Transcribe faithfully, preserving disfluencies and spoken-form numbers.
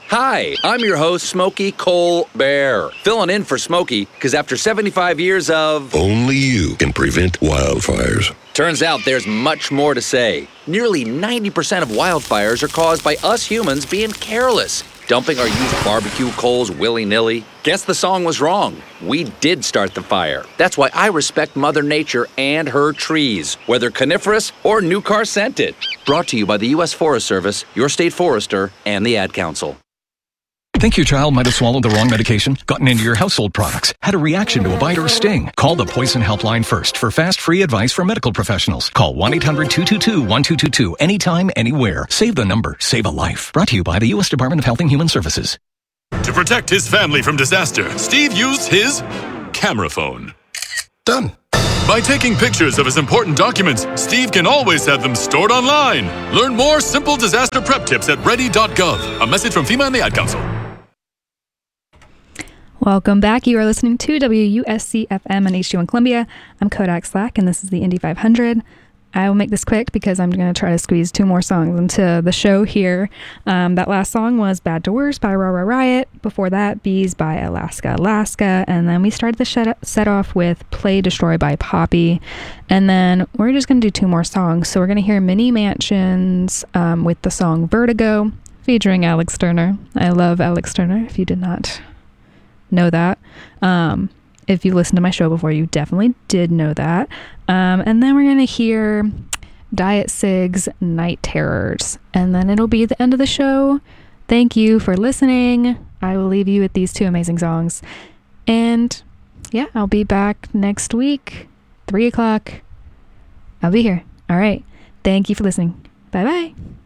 Hi, I'm your host, Smokey Cole Bear, filling in for Smokey because after seventy-five years of... Only you can prevent wildfires. Turns out there's much more to say. Nearly ninety percent of wildfires are caused by us humans being careless, dumping our used barbecue coals willy-nilly. Guess the song was wrong. We did start the fire. That's why I respect Mother Nature and her trees, whether coniferous or new car scented. Brought to you by the U S Forest Service, your state forester, and the Ad Council. Think your child might have swallowed the wrong medication, gotten into your household products, had a reaction to a bite or a sting? Call the Poison Helpline first for fast, free advice from medical professionals. Call one eight hundred two two two one two two two anytime, anywhere. Save the number. Save a life. Brought to you by the U S Department of Health and Human Services. To protect his family from disaster, Steve used his camera phone. Done. By taking pictures of his important documents, Steve can always have them stored online. Learn more simple disaster prep tips at ready dot gov. A message from FEMA and the Ad Council. Welcome back. You are listening to W U S C F M and H D one Columbia. I'm Kodak Slack, and this is the Indy five hundred. I will make this quick because I'm going to try to squeeze two more songs into the show here. Um, that last song was Bad to Worse by Ra Ra Riot. Before that, Bees by Alaska Alaska. And then we started the set, set off with Play Destroy by Poppy. And then we're just going to do two more songs. So we're going to hear Mini Mansions um, with the song Vertigo featuring Alex Turner. I love Alex Turner, if you did not know that. Um, if you listened to my show before, you definitely did know that. Um, and then we're going to hear Diet Sig's Night Terrors. And then it'll be the end of the show. Thank you for listening. I will leave you with these two amazing songs. And yeah, I'll be back next week, three o'clock. I'll be here. All right. Thank you for listening. Bye-bye.